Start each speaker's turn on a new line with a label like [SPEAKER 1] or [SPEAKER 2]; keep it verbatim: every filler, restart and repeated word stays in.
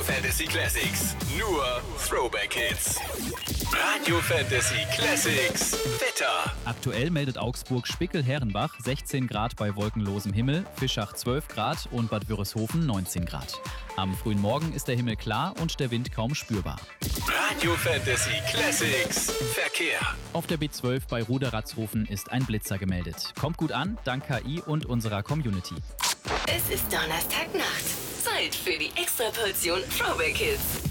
[SPEAKER 1] Fantasy Classics. Nur Throwback Hits. Radio Fantasy Classics. Wetter.
[SPEAKER 2] Aktuell meldet Augsburg Spickel-Herrenbach sechzehn Grad bei wolkenlosem Himmel, Fischach zwölf Grad und Bad Wörishofen neunzehn Grad. Am frühen Morgen ist der Himmel klar und der Wind kaum spürbar.
[SPEAKER 1] Radio Fantasy Classics. Verkehr.
[SPEAKER 2] Auf der B zwölf bei Ruder-Ratzhofen ist ein Blitzer gemeldet. Kommt gut an, dank K I und unserer Community.
[SPEAKER 3] Es ist Donnerstagnacht. Zeit für die Extraportion Throwback Hits.